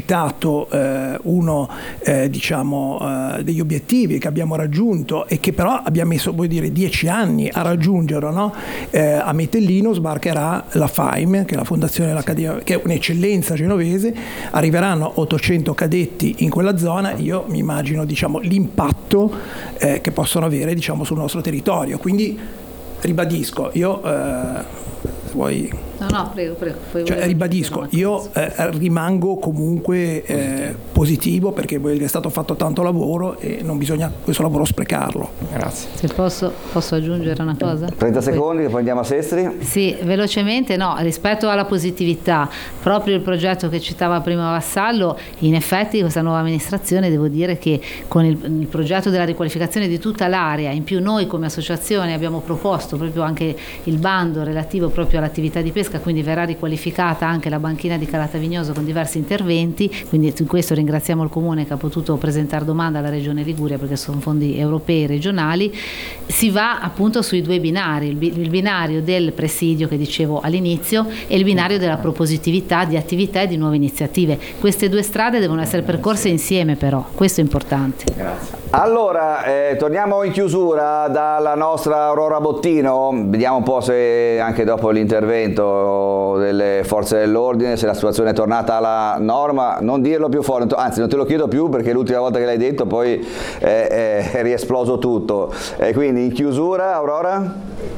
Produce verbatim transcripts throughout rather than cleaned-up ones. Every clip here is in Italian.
citato eh, uno eh, diciamo eh, degli obiettivi che abbiamo raggiunto e che però abbiamo messo, vuol dire, dieci anni a raggiungerlo, no? Eh, a Metellino sbarcherà la FAIM, che è la Fondazione dell'Accademia, che è un'eccellenza genovese, arriveranno ottocento cadetti in quella zona. Io mi immagino, diciamo, l'impatto eh, che possono avere, diciamo, sul nostro territorio. Quindi ribadisco, io eh, vuoi No, no, prego, prego. Poi cioè, ribadisco, io eh, rimango comunque eh, positivo, perché è stato fatto tanto lavoro e non bisogna questo lavoro sprecarlo. Grazie. Se posso, posso aggiungere una cosa? trenta secondi, che poi andiamo a Sestri. Sì, velocemente, no, rispetto alla positività, proprio il progetto che citava prima Vassallo, in effetti questa nuova amministrazione, devo dire che con il, il progetto della riqualificazione di tutta l'area, in più noi come associazione abbiamo proposto proprio anche il bando relativo proprio all'attività di pesca, quindi verrà riqualificata anche la banchina di Calatavignoso con diversi interventi, quindi in questo ringraziamo il Comune che ha potuto presentare domanda alla Regione Liguria, perché sono fondi europei e regionali. Si va appunto sui due binari, il binario del presidio che dicevo all'inizio e il binario della propositività di attività e di nuove iniziative. Queste due strade devono essere percorse insieme, però questo è importante. Grazie. Allora, eh, torniamo in chiusura dalla nostra Aurora Bottino, vediamo un po' se anche dopo l'intervento delle forze dell'ordine, se la situazione è tornata alla norma. Non dirlo più forte, anzi non te lo chiedo più, perché l'ultima volta che l'hai detto poi è, è riesploso tutto. E quindi in chiusura, Aurora?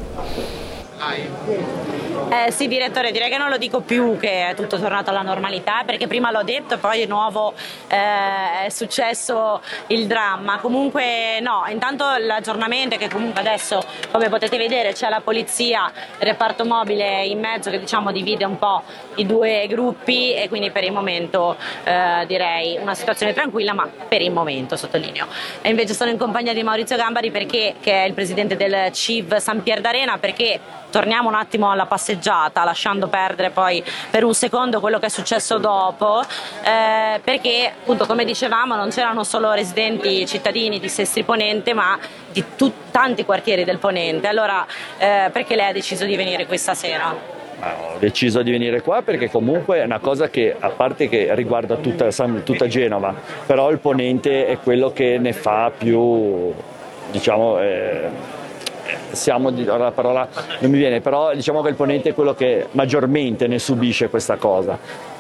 Eh, sì, direttore, direi che non lo dico più che è tutto tornato alla normalità, perché prima l'ho detto e poi di nuovo eh, è successo il dramma. Comunque no, intanto l'aggiornamento è che comunque adesso, come potete vedere, c'è la polizia, il reparto mobile in mezzo che, diciamo, divide un po' i due gruppi, e quindi per il momento eh, direi una situazione tranquilla, ma per il momento, sottolineo. E invece sono in compagnia di Maurizio Gambari, perché, che è il presidente del C I V San Pier d'Arena, perché torniamo un attimo alla passeggiata, lasciando perdere poi per un secondo quello che è successo dopo, eh, perché appunto, come dicevamo, non c'erano solo residenti cittadini di Sestri Ponente, ma di tut- tanti quartieri del Ponente. Allora eh, perché lei ha deciso di venire questa sera? Ho deciso di venire qua perché comunque è una cosa che, a parte che riguarda tutta, tutta Genova, però il Ponente è quello che ne fa più, diciamo, eh, siamo di, la parola non mi viene, però diciamo che il Ponente è quello che maggiormente ne subisce questa cosa.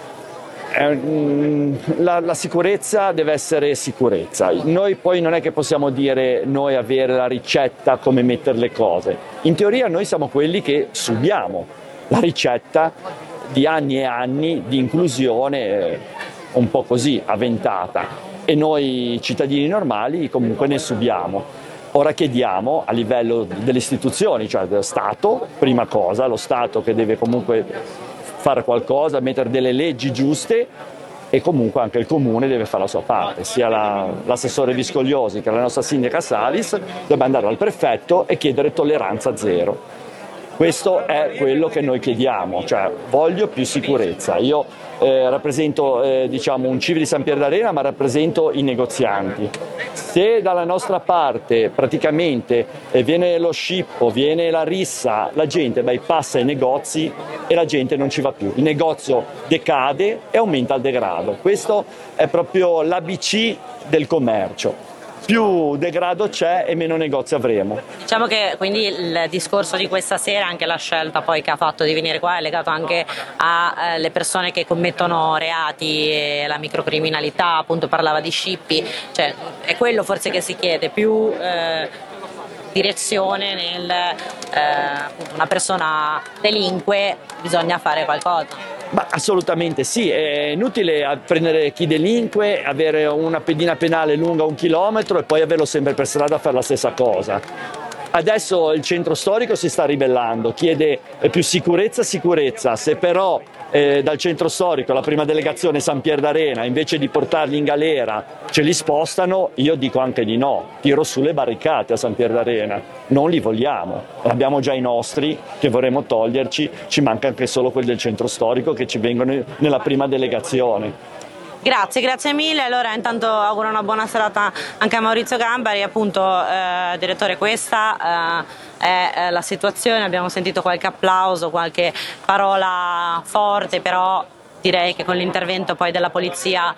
La, la sicurezza deve essere sicurezza. Noi poi non è che possiamo dire noi avere la ricetta come mettere le cose. In teoria noi siamo quelli che subiamo la ricetta di anni e anni di inclusione eh, un po' così avventata, e noi cittadini normali comunque ne subiamo. Ora chiediamo a livello delle istituzioni, cioè dello Stato, prima cosa, lo Stato che deve comunque fare qualcosa, mettere delle leggi giuste, e comunque anche il Comune deve fare la sua parte, sia la, l'assessore Viscogliosi che la nostra sindaca Salis deve andare al prefetto e chiedere tolleranza zero. Questo è quello che noi chiediamo, cioè voglio più sicurezza. Io eh, rappresento eh, diciamo un C I V di San Pier d'Arena, ma rappresento i negozianti. Se dalla nostra parte praticamente eh, viene lo scippo, viene la rissa, la gente bypassa i negozi e la gente non ci va più. Il negozio decade e aumenta il degrado. Questo è proprio l'A B C del commercio. Più degrado c'è e meno negozi avremo. Diciamo che quindi il discorso di questa sera, anche la scelta poi che ha fatto di venire qua, è legato anche alle persone che commettono reati e la microcriminalità, appunto parlava di scippi, cioè è quello forse che si chiede, più eh, direzione nel eh, una persona delinque, bisogna fare qualcosa. Ma assolutamente sì, è inutile prendere chi delinque, avere una pedina penale lunga un chilometro e poi averlo sempre per strada a fare la stessa cosa. Adesso il centro storico si sta ribellando, chiede più sicurezza, sicurezza. Se però eh, dal centro storico la prima delegazione San Pier d'Arena, invece di portarli in galera, ce li spostano, io dico anche di no. Tiro sulle barricate a San Pier d'Arena, non li vogliamo. Abbiamo già i nostri che vorremmo toglierci, ci manca anche solo quelli del centro storico che ci vengono nella prima delegazione. Grazie, grazie mille. Allora intanto auguro una buona serata anche a Maurizio Gambari, appunto eh, direttore, questa eh, è eh, la situazione, abbiamo sentito qualche applauso, qualche parola forte, però direi che con l'intervento poi della polizia